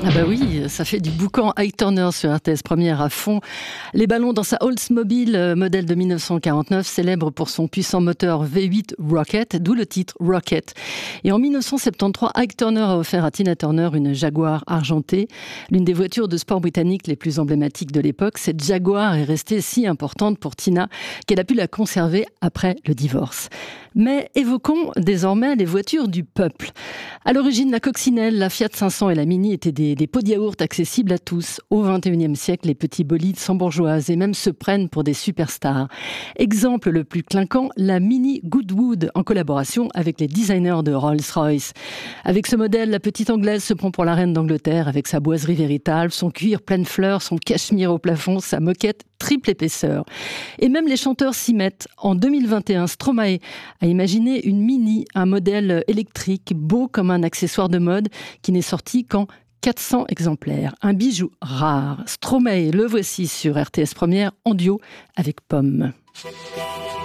Ah bah oui, ça fait du boucan Ike Turner sur RTS Première à fond. Les ballons dans sa Oldsmobile modèle de 1949, célèbre pour son puissant moteur V8 Rocket, d'où le titre Rocket. Et en 1973, Ike Turner a offert à Tina Turner une Jaguar argentée, l'une des voitures de sport britanniques les plus emblématiques de l'époque. Cette Jaguar est restée si importante pour Tina qu'elle a pu la conserver après le divorce. Mais évoquons désormais les voitures du peuple. À l'origine, la Coccinelle, la Fiat 500 et la Mini étaient des pots de yaourt accessibles à tous. Au XXIe siècle, les petits bolides s'embourgeoisent et même se prennent pour des superstars. Exemple le plus clinquant, la Mini Goodwood, en collaboration avec les designers de Rolls-Royce. Avec ce modèle, la petite Anglaise se prend pour la reine d'Angleterre avec sa boiserie véritable, son cuir plein de fleurs, son cachemire au plafond, sa moquette triple épaisseur. Et même les chanteurs s'y mettent. En 2021, Stromae a imaginé une Mini, un modèle électrique, beau comme un accessoire de mode, qui n'est sorti qu'en 400 exemplaires. Un bijou rare. Stromae, le voici sur RTS Première en duo avec Pomme.